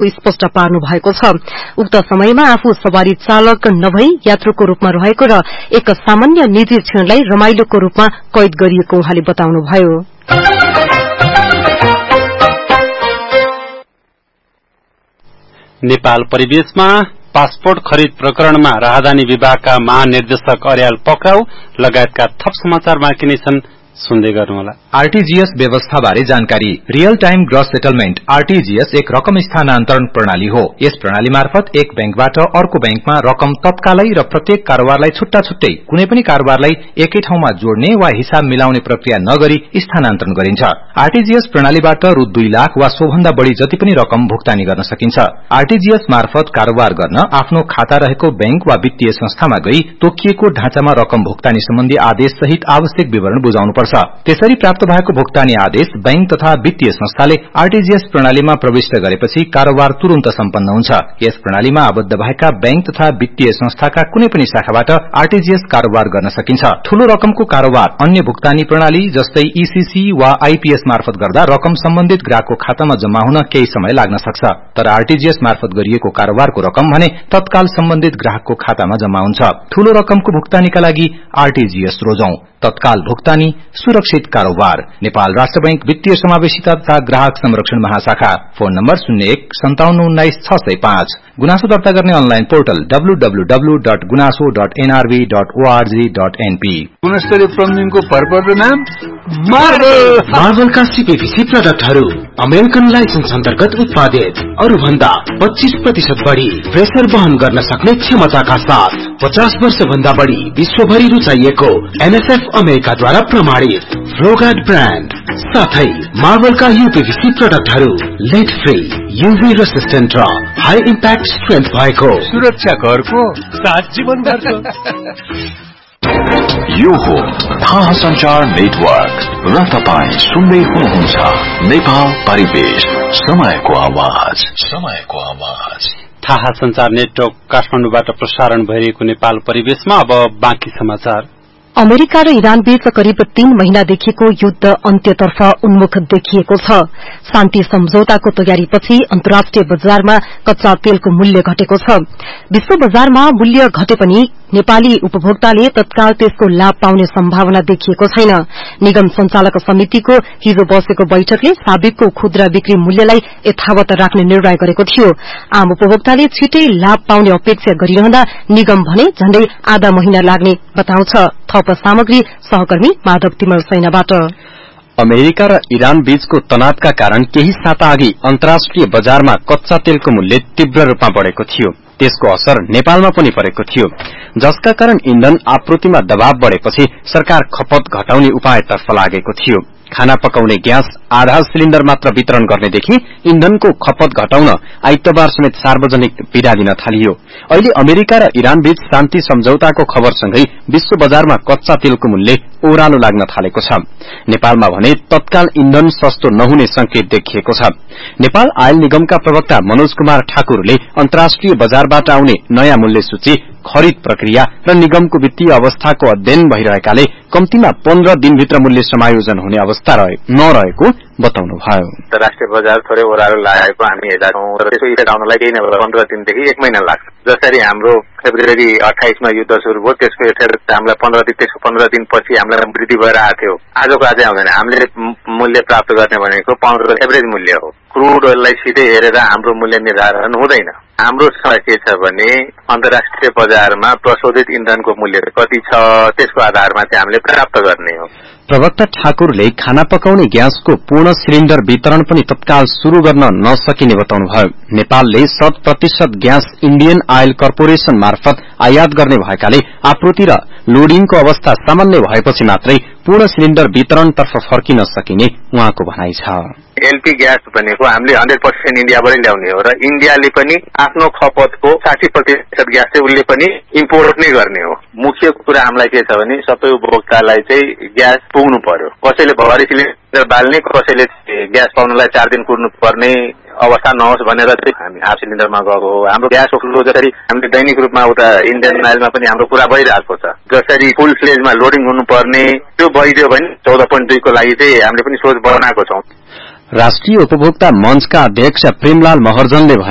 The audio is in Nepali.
स्पष्ट पार्नु भएको छ। उक्त समयमा आफू सवारी चालक नभई यात्रुको रूपमा रहेको र एक सामान्य निजी क्षणलाई रमाइलोको रूपमा कैद गरिएको उहाँले बताउनुभयो। नेपाल परिवेशमा पासपोर्ट खरिद प्रकरणमा राजधानी विभागका महानिर्देशक अर्याल पक्राउ लगायतका थप समाचार बाँकी नै छन्, सुन्दै गर्नुहोला। आरटीजीएस व्यवस्थाबारे जानकारी। Real time gross settlement RTGS एक रकम स्थानान्तरण प्रणाली हो। यस प्रणाली मार्फत एक बैंकबाट अर्को बैंकमा रकम तत्कालै र प्रत्येक कारोबारलाई छुट्टा छुट्टै कुनै पनि कारोबारलाई एकै ठाउँमा जोड्ने वा हिसाब मिलाउने प्रक्रिया नगरी स्थानान्तरण गरिन्छ। आरटीजीएस प्रणालीबाट रु 2 लाख वा सोभन्दा बढ़ी जति पनि रकम भुक्तानी गर्न सकिन्छ। आरटीजीएस मार्फत कारोबार गर्न आफ्नो खाता रहेको बैंक वा वित्तीय संस्थामा गई तोकिएको ढाँचामा रकम भुक्तानी सम्बन्धी आदेश सहित आवश्यक विवरण बुझाउनुपर्छ। त्यसरी प्राप्त भएको भुक्तानी आदेश बैंक तथा वित्तीय संस्थाले आरटीजीएस प्रणालीमा प्रविष्ट गरेपछि कारोबार तुरन्त सम्पन्न हुन्छ। यस प्रणालीमा आबद्ध भएका बैंक तथा वित्तीय संस्थाका कुनै पनि शाखाबाट आरटीजीएस कारोबार गर्न सकिन्छ। ठूलो रकमको कारोबार अन्य भुक्तानी प्रणाली जस्तै ईसीसी वा आईपीएस मार्फत गर्दा रकम सम्बन्धित ग्राहकको खातामा जम्मा हुन केही समय लाग्न सक्छ। तर आरटीजीएस मार्फत गरिएको कारोबारको रकम भने तत्काल सम्बन्धित ग्राहकको खातामा जम्मा हुन्छ। ठूलो रकमको भुक्तानीका लागि आरटीजीएस रोजौं। तत्काल भुक्तानी, सुरक्षित कारोबार। नेपाल राष्ट्र बैंक वित्तीय समावेशिता तथा ग्राहक संरक्षण महाशाखा। Phone number 0157196605। गुनासो दर्ता गर्ने अनलाइन पोर्टल www.gunaso.nrv.org.np। गुणस्तरीय प्लम्बिङको भरपर्दो नाम मार्बलका सीपीवीसी प्रोडक्टहरू अमेरिकन लाइसेन्स अन्तर्गत उत्पादित, अरू भन्दा 25% बढ़ी प्रेसर वहन गर्न सक्ने क्षमताका साथ 50 वर्ष भन्दा बढ़ी विश्वभरि रुचाइएको एनएसएफ अमेरिकाद्वारा प्रमाणित फ्लोगार्ड ब्रान्ड साथै मार्बलका यूपीवीसी प्रोडक्टहरू लेड फ्री, यूभी रेसिस्टेन्ट र हाई इम्प्याक्ट स्ट्रेन्थ भएको सुरक्षा घरको साथ जीवनभरको। यो हो थाहा संचार नेटवर्क र तपाईं सुन्दै हुनुहुन्छ नेपाल परिवेश, समयको आवाज। थाहा संचार नेटवर्क काठमाडौँबाट प्रसारण भइरहेको नेपाल परिवेशमा अब बाँकी समाचार। अमेरिका र इरान बीच करिब 3 महिनादेखिको युद्ध अन्त्यतर्फ उन्मुख देखिएको छ। शान्ति सम्झौताको तयारीपछि अन्तर्राष्ट्रिय बजारमा कच्चा तेलको मूल्य घटेको छ। विश्व बजारमा मूल्य घटे पनि नेपाली उपभोक्ताले तत्काल त्यसको लाभ पाउने सम्भावना देखिएको छैन। निगम संचालक समितिको हिजो बसेको बैठकले साबिकको खुद्रा बिक्री मूल्यलाई यथावत राख्ने निर्णय गरेको थियो। आम उपभोक्ताले छिटै लाभ पाउने अपेक्षा गरिरहँदा निगम भने झण्डै आधा महिना लाग्ने बताउँछ। थप सामग्री सहकर्मी माधव तिमल सैनाबाट। अमेरिका र इरान बीचको तनावका कारण केही साता अघि अन्तर्राष्ट्रिय बजारमा कच्चा तेलको मूल्य तीव्र रूपमा बढ़ेको थियो। त्यसको असर नेपालमा पनि परेको थियो, जसका कारण इन्धन आपूर्तिमा दबाव बढ़ेपछि सरकार खपत घटाउने उपायतर्फ लागेको थियो। खाना पकाउने ग्यास आधा सिलिण्डर मात्र वितरण गर्नेदेखि इन्धनको खपत घटाउन आइतबार समेत सार्वजनिक विदा दिन थालियो। अहिले अमेरिका र इरान बीच शान्ति सम्झौताको खबरसँगै विश्व बजारमा कच्चा तेलको मूल्य ओह्रालो लाग्न थालेको छ। नेपालमा भने तत्काल इन्धन सस्तो नहुने संकेत देखिएको छ। नेपाल आयल निगमका प्रवक्ता मनोज कुमार ठाकुरले अन्तर्राष्ट्रिय बजारबाट आउने नयाँ मूल्य सूची, खरिद प्रक्रिया र निगमको वित्तीय अवस्थाको अध्ययन भइरहेकाले कम्तीमा 15 दिनभित्र मूल्य समायोजन हुने अवस्था नरहेको बताउनुभयो। अन्तर्राष्ट्रिय बजार थोरै ओह्रालो लागेको हामी हेर्दा छौं, तर त्यसको इफेक्ट आउनलाई केही नभएर 15 दिनदेखि 1 महिना लाग्छ। जसरी हाम्रो फेब्रुअरी 28 मा युद्ध शुरू भयो, त्यसको इफेक्ट हामीलाई 15 दिन पछि हामीलाई वृद्धि भएर आएको थियो। आजको आजै आउँदैन। हामीले मूल्य प्राप्त गर्ने भनेको 15 एभरेज मूल्य हो। क्रूड ओइललाई सिधै हेरेर हाम्रो मूल्य निर्धारण हुँदैन। हाम्रो समस्या के छ भने अन्तर्राष्ट्रिय बजारमा प्रशोधित इन्धनको मूल्य कति छ, त्यसको आधारमा चाहिँ हामीले प्राप्त गर्ने हो। प्रवक्ता ठाकुरले खाना पकाउने ग्यासको पूर्ण सिलिण्डर वितरण पनि तत्काल शुरू गर्न नसकिने बताउनुभयो। नेपालले 100% ग्यास इण्डियन आयल कर्पोरेशन मार्फत आयात गर्ने भएकाले आपूर्ति र लोडिङको अवस्था सामान्य भएपछि मात्रै पूर्ण सिलिण्डर वितरणतर्फ फर्किन सकिने उहाँको भनाइ छ। एलपी ग्यास भनेको हामीले 100% इन्डियाबाटै ल्याउने हो र इन्डियाले पनि आफ्नो खपतको 60% ग्यास चाहिँ उसले पनि इम्पोर्ट नै गर्ने हो। मुख्य कुरा हामीलाई के छ भने सबै उपभोक्तालाई चाहिँ ग्यास पुग्नु पर्यो। कसैले भरि सिलिण्डर बाल्ने, कसैले ग्यास पाउनलाई 4 दिन कुर्नु पर्ने अवस्था नहोस् भनेर चाहिँ हामी हाफ सिलिण्डरमा गएको हो। हाम्रो ग्यासको फ्लो जसरी हामीले दैनिक रूपमा उता इन्डियन आइलमा पनि हाम्रो कुरा भइरहेको छ, जसरी फुल फ्लेजमा लोडिङ हुनुपर्ने त्यो भइदियो भने 14.2 को लागि चाहिँ हामीले पनि सोच बनाएको छौं। राष्ट्रिय उपभोक्ता मञ्चका अध्यक्ष प्रेमलाल महर्जनले